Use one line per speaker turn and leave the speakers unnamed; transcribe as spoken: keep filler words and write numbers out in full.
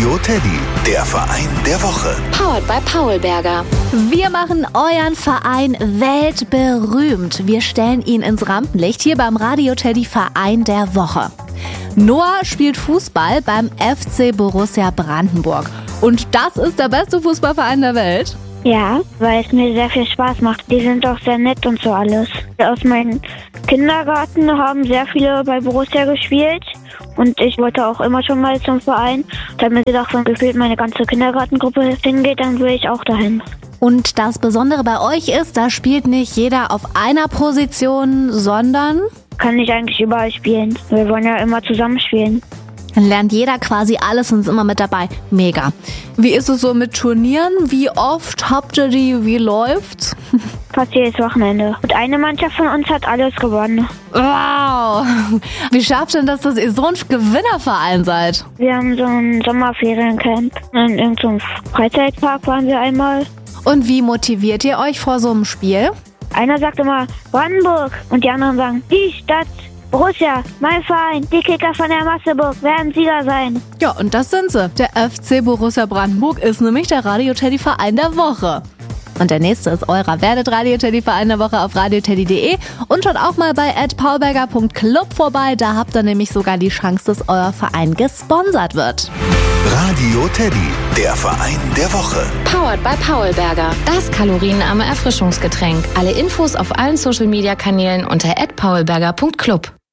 Radio Teddy, der Verein der Woche.
Powered by Paulberger.
Wir machen euren Verein weltberühmt. Wir stellen ihn ins Rampenlicht hier beim Radio Teddy Verein der Woche. Noah spielt Fußball beim F C Borussia Brandenburg. Und das ist der beste Fußballverein der Welt?
Ja, weil es mir sehr viel Spaß macht. Die sind auch sehr nett und so alles. Aus meinem Kindergarten haben sehr viele bei Borussia gespielt. Und ich wollte auch immer schon mal zum Verein. Ich habe mir gedacht, wenn gefühlt meine ganze Kindergartengruppe hingeht, dann will ich auch dahin.
Und das Besondere bei euch ist, da spielt nicht jeder auf einer Position, sondern...
Kann ich eigentlich überall spielen. Wir wollen ja immer zusammen spielen.
Dann lernt jeder quasi alles und ist immer mit dabei. Mega. Wie ist es so mit Turnieren? Wie oft habt ihr die? Wie läuft's?
Fast jedes Wochenende. Und eine Mannschaft von uns hat alles gewonnen.
Wow! Wie schafft denn das, dass ihr so ein Gewinnerverein seid?
Wir haben so ein Sommerferiencamp. In irgendeinem Freizeitpark waren wir einmal.
Und wie motiviert ihr euch vor so einem Spiel?
Einer sagt immer Brandenburg und die anderen sagen die Stadt. Borussia, mein Verein, die Kicker von der Masseburg werden Sieger sein.
Ja, und das sind sie. Der F C Borussia Brandenburg ist nämlich der Radio Teddy Verein der Woche. Und der nächste ist eurer. Werdet Radio Teddy Verein der Woche auf radio teddy punkt de und schaut auch mal bei at paulberger punkt club vorbei. Da habt ihr nämlich sogar die Chance, dass euer Verein gesponsert wird.
Radio Teddy, der Verein der Woche.
Powered by Paulberger. Das kalorienarme Erfrischungsgetränk. Alle Infos auf allen Social Media Kanälen unter at paulberger punkt club.